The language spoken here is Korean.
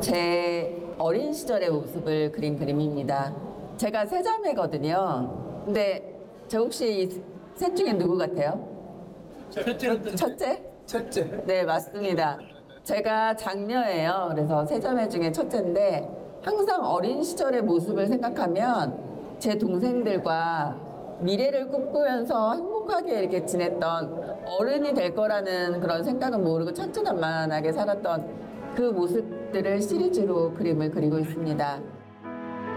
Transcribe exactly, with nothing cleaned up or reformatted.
제 어린 시절의 모습을 그린 그림입니다. 제가 세 자매거든요. 근데 저 혹시 셋 중에 누구 같아요? 첫째. 첫째? 첫째. 네, 맞습니다. 제가 장녀예요. 그래서 세 자매 중에 첫째인데 항상 어린 시절의 모습을 생각하면 제 동생들과 미래를 꿈꾸면서 행복하게 이렇게 지냈던 어른이 될 거라는 그런 생각은 모르고 천진난만하게 살았던 그 모습들을 시리즈로 그림을 그리고 있습니다.